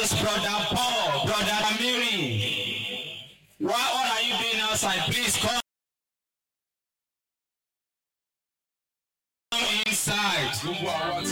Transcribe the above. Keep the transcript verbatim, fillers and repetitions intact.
us, Brother Paul, Brother Mary. What, what are you doing outside? Please come inside.